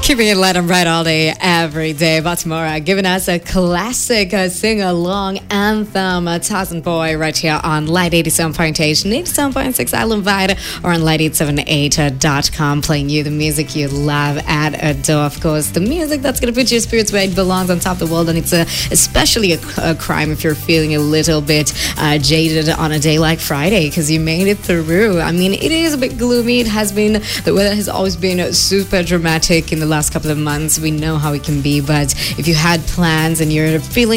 Keeping it light and bright all day, every day. Baltimore giving us a classic sing-along anthem, Tarzan Boy, right here on Light 87.8, 87.6 Island Vibe, or on light878.com, playing you the music you love and adore. Of course, the music that's going to put your spirits where it belongs, on top of the world, and it's especially a crime if you're feeling a little bit jaded on a day like Friday, because you made it through. I mean, it is a bit gloomy. It has been, the weather has always been super dramatic in the last couple of months. We know how it can be, but if you had plans and you're feeling